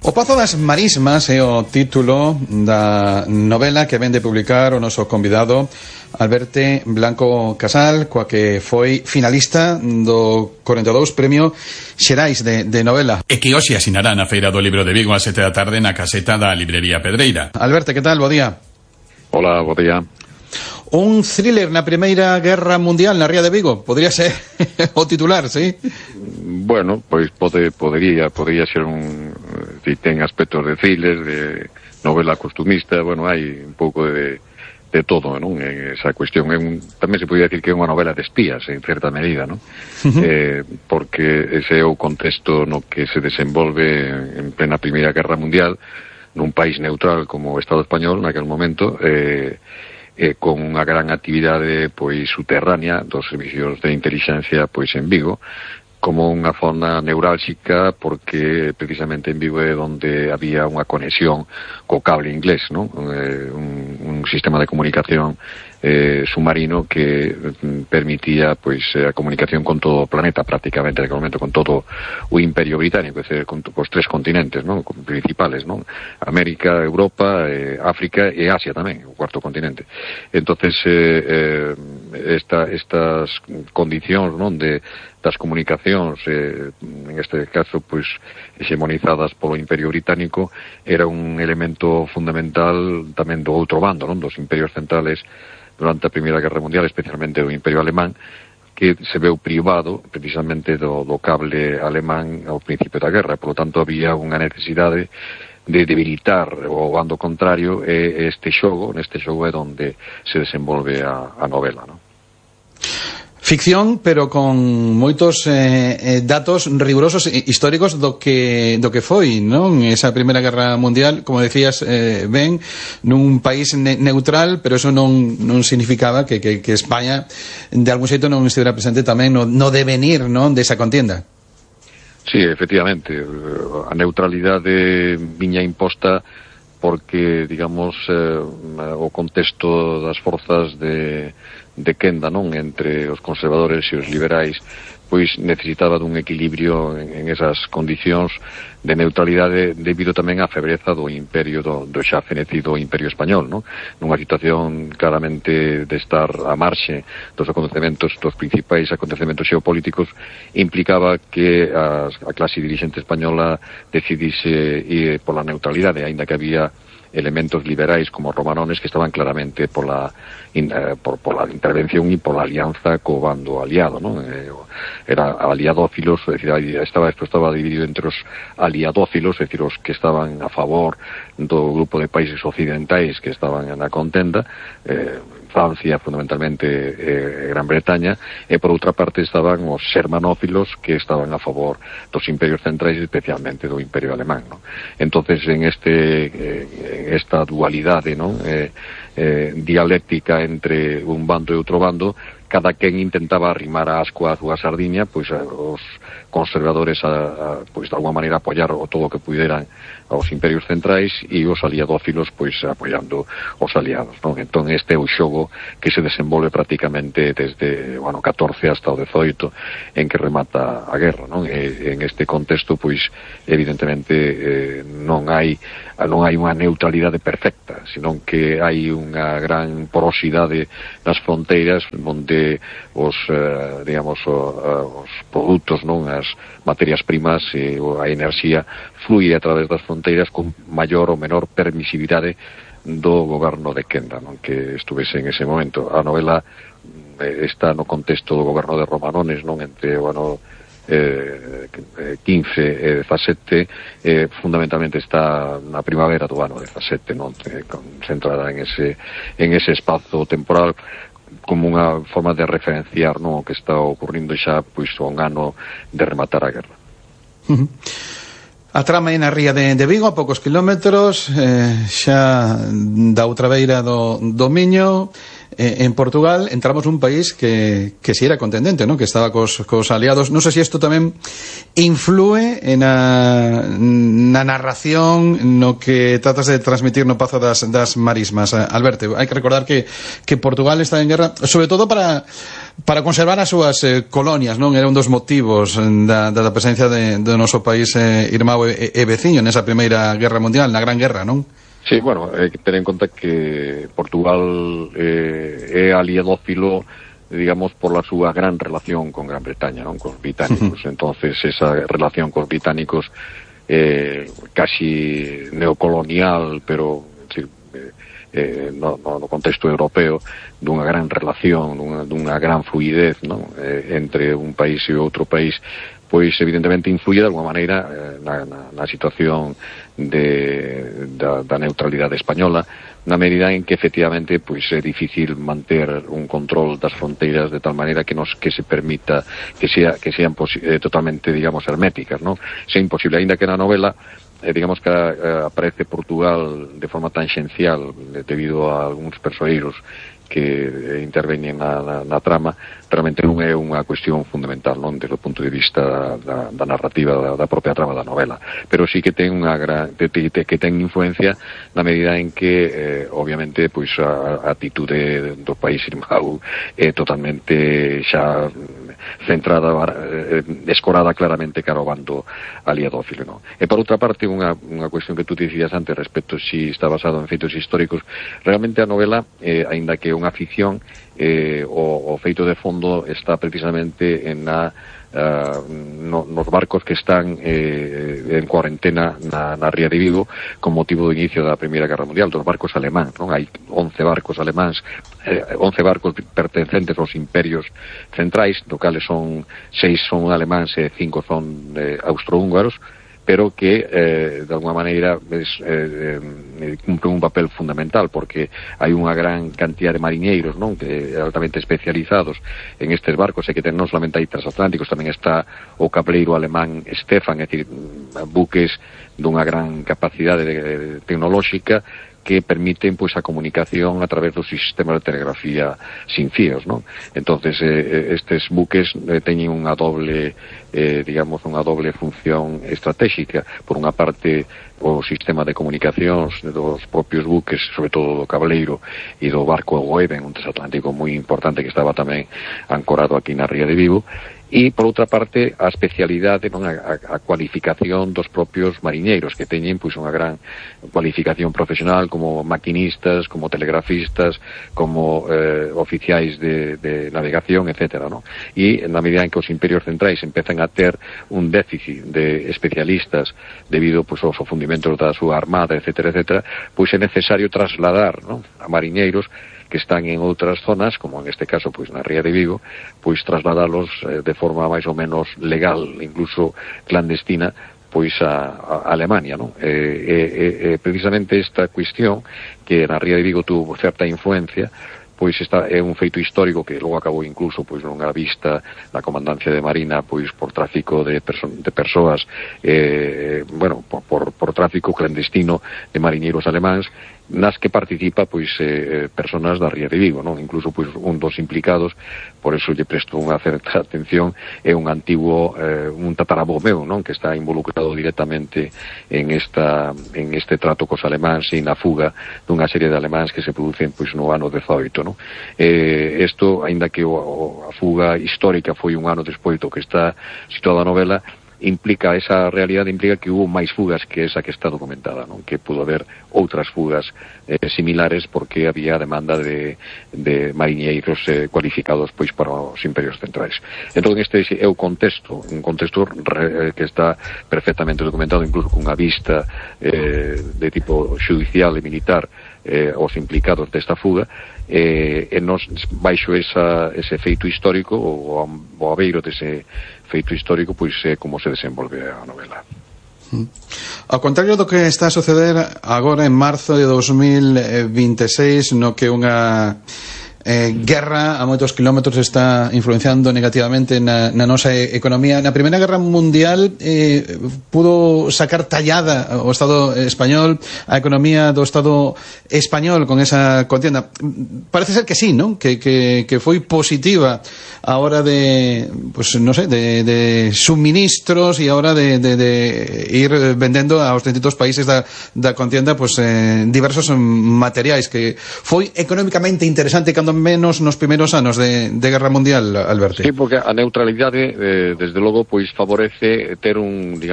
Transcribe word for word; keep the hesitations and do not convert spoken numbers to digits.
O Pazo das Marismas é o título da novela que ven de publicar o noso convidado Alberto Blanco Casal, coa que foi finalista do cuarenta e dous Premio Xerais de, de novela. E que hoxe asinará na Feira do Libro de Vigo a sete da tarde na caseta da Librería Pedreira. Alberto, que tal? Bo día. Hola, bo día. Un thriller na Primeira Guerra Mundial na Ría de Vigo, podría ser o titular, sí? Bueno, pois pode, podería, podería ser un... Si ten aspectos de thriller, de novela costumista, bueno, hai un pouco de, de todo, non? En esa cuestión, é un, tamén se podría decir que é unha novela de espías, en certa medida, non? Uh-huh. eh, porque ese é o contexto no que se desenvolve en plena Primeira Guerra Mundial, nun país neutral como o Estado español, naquel momento, eh, eh, con unha gran actividade pois subterránea dos servicios de inteligencia pois en Vigo, como unha zona neurálxica, porque precisamente en Vigo é onde había unha conexión co cable inglés, non? Eh, un, un sistema de comunicación eh, submarino que mm, permitía pois a comunicación con todo o planeta, prácticamente en aquel momento con todo o Imperio Británico, é dicir, con os tres continentes, non? Principales, non? América, Europa, eh, África e Asia tamén, o cuarto continente. Entonces eh, eh, esta, estas condicións, non, de das comunicacións, eh, en este caso, pois, hexemonizadas polo Imperio Británico, era un elemento fundamental tamén do outro bando, non, dos imperios centrales durante a Primeira Guerra Mundial, especialmente do Imperio Alemán, que se veu privado precisamente do, do cable alemán ao principio da guerra. Por lo tanto, había unha necesidade de debilitar o bando contrario, e este xogo, neste xogo é onde se desenvolve a, a novela, non? Ficción, pero con moitos eh, datos rigurosos históricos do que do que foi, non? Esa Primeira Guerra Mundial, como decías, eh, ben, nun país ne neutral, pero eso non, non significaba que, que, que España de algún xeito non estivera presente tamén no, no devenir, non, desa contienda. Sí, efectivamente, a neutralidade viña imposta porque, digamos, eh, o contexto das forzas de de quenda, non, entre os conservadores e os liberais, pois necesitaba dun equilibrio en, en esas condicións de neutralidade debido tamén á febreza do imperio, do, do xa fenecido imperio español, non? Nunha situación claramente de estar a marxe dos acontecementos, dos principais acontecementos xeopolíticos, implicaba que a, a clase dirigente española decidise ir pola neutralidade, aínda que había elementos liberais como romanones que estaban claramente por la, in, eh, por, por la intervención y por la alianza co bando aliado, ¿no? Eh, era aliadófilos, es decir, estaba, esto estaba dividido entre os aliadófilos, es decir, os que estaban a favor do grupo de países occidentais que estaban na contenda, eh, Francia, fundamentalmente eh, Gran Bretaña, e por outra parte estaban os xermanófilos que estaban a favor dos imperios centrais, especialmente do Imperio Alemán, ¿no? Entonces, en este eh, en esta dualidade, ¿no? eh, eh, dialéctica entre un bando e outro bando, cada quen intentaba arrimar a asco a súa sardiña, pois a, os conservadores a, a, pois de alguma maneira apoiar o todo o que puderan aos imperios centrais e os aliadófilos pois apoiando os aliados, non? Entón este é o xogo que se desenvolve prácticamente desde o ano catorce hasta o dezoito, en que remata a guerra, non? E en este contexto pois evidentemente eh, non hai non hai unha neutralidade perfecta, senón que hai unha gran porosidade nas fronteiras onde os, eh, digamos, o, os produtos, non, as materias primas e a enerxía flúe a través das fronteiras con maior ou menor permisividade do goberno de quenda, non, que estuvese en ese momento. A novela eh, está no contexto do goberno de Romanones, non, entre o ano eh, quince e dezasete, eh, fundamentalmente está na primavera do ano dezasete, non, eh, concentrada en ese en ese espazo temporal como unha forma de referenciar, non, o que está ocurrindo xa pois a un ano de rematar a guerra. Uh-huh. A trama é na ría de, de Vigo, a poucos kilómetros, eh, xa da outra beira do, do Miño, eh, en Portugal. Entramos nun país que, que si era contendente, ¿no? Que estaba cos, cos aliados. Non sei se isto tamén influe na, na narración no que tratas de transmitir no Pazo das, das Marismas, Alberto. Hai que recordar que, que Portugal está en guerra, sobre todo para para conservar as súas eh, colonias, non? Era un dos motivos da, da presencia de, do noso país eh, irmão e, e veciño nesa primeira guerra mundial, na Gran Guerra, non? Sí, bueno, hai que ter en conta que Portugal eh, é aliadófilo, digamos, por la súa gran relación con Gran Bretaña, non? Con os británicos. Entonces, esa relación con os británicos eh, casi neocolonial, pero sí, eh, no, no, no contexto europeo, dunha gran relación, dunha, dunha gran fluidez, non? Eh, entre un país e outro país, pois evidentemente influye de alguma maneira eh, na, na, na situación de, da, da neutralidade española, na medida en que efectivamente pois é difícil manter un control das fronteiras de tal maneira que nos que se permita que sea que sean eh, totalmente, digamos, herméticas, ¿no? É imposible, aínda que na novela eh, digamos que eh, aparece Portugal de forma tangencial eh, debido a algúns persoeiros que eh, interveñen na, na, na trama, realmente non é unha cuestión fundamental, non, desde o punto de vista da, da narrativa da, da propia trama da novela, pero sí que ten unha gran, que, que ten influencia na medida en que eh, obviamente pois a, a atitude do país irmão é totalmente xa centrada, eh, escorada claramente cara ao bando aliadófilo, non? E por outra parte, unha, unha cuestión que tú dicías antes respecto si está basado en feitos históricos, realmente a novela, eh, aínda que é unha ficción, eh, o, o feito de fondo está precisamente en na Uh, no, nos barcos que están eh, en cuarentena na, na ría de Vigo con motivo do inicio da Primeira Guerra Mundial, dos barcos alemáns, non? Hai once barcos alemáns, eh, once barcos pertencentes aos imperios centrais, do cales son seis son alemáns e cinco son eh, austrohúngaros, pero que eh, de alguma maneira es, eh, eh, cumpre un papel fundamental porque hai unha gran cantidad de mariñeiros, non, que altamente especializados en estes barcos, e que ten non solamente hai transatlánticos, tamén está o cableiro alemán Stefan, é dicir, buques dunha gran capacidade de, de, tecnolóxica que permiten pois a comunicación a través dos sistemas de telegrafía sin fíos, non? Entonces eh, estes buques eh, teñen unha doble eh, digamos, unha doble función estratégica. Por unha parte, o sistema de comunicacións dos propios buques, sobre todo do cableiro e do barco Goeben, un transatlántico moi importante que estaba tamén ancorado aquí na ría de Vigo, e, por outra parte, a especialidade, non, a, a cualificación dos propios mariñeiros, que teñen pois unha gran cualificación profesional como maquinistas, como telegrafistas, como eh, oficiais de, de navegación, etcétera, non? E na medida en que os imperios centrais empezan a ter un déficit de especialistas debido pois, aos fundimentos da súa armada, etcétera, etcétera, pois é necesario trasladar, non, a mariñeiros que están en outras zonas, como en este caso pois na ría de Vigo, pois trasladalos eh, de forma máis ou menos legal, incluso clandestina, pois a, a Alemania, non? E, e, e precisamente esta cuestión que na ría de Vigo tuvo certa influencia, pois está, é un feito histórico que logo acabou incluso pois nunha vista da Comandancia de Marina pois por tráfico de, perso de persoas eh, bueno, por, por, por tráfico clandestino de mariñeiros alemáns, nas que participa pois eh, personas da ría de Vigo, non? Incluso pois un dos implicados, por eso lle presto unha certa atención, é un antigo eh, un tatarabó meu, non? Que está involucrado directamente en esta en este trato cos alemáns e na fuga dunha serie de alemáns que se producen pois no ano dezoito, non? Eh, isto, aínda que o, o, a fuga histórica foi un ano despois do que está situada a novela, implica, esa realidade implica que hubo máis fugas que esa que está documentada, non? Que pudo haber outras fugas eh, similares porque había demanda de, de mariñeiros eh, cualificados pois para os imperios centrais. Entón este é o contexto, un contexto re, que está perfectamente documentado, incluso cunha vista eh, de tipo judicial e militar eh, aos implicados desta fuga, eh, e nos baixo esa, ese feito histórico, o, o abeiro dese feito histórico, pois é como se desenvolve a novela. Ao contrario do que está a suceder agora en marzo de dos mil veintiséis, no que unha eh, guerra a moitos kilómetros está influenciando negativamente na, na nosa economía. Na Primeira Guerra Mundial eh, pudo sacar tallada o Estado español, a economía do Estado español con esa contienda. Parece ser que sí, ¿no? Que, que, que foi positiva a hora de, pues no sé, de, de suministros e a hora de, de, de ir vendendo aos distintos países da, da contienda pues eh, diversos materiais, que foi económicamente interesante cando menos nos primeiros anos de, de Guerra Mundial, Alberto? Sí, porque a neutralidade, eh, desde logo, pois favorece ter un, digamos,